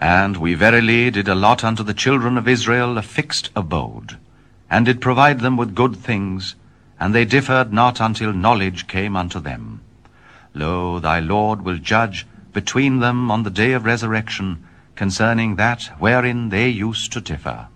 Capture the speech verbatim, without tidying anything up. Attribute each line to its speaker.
Speaker 1: And we verily did allot unto the children of Israel a fixed abode, and did provide them with good things, and they differed not until knowledge came unto them. Lo, thy Lord will judge between them on the day of resurrection concerning that wherein they used to differ.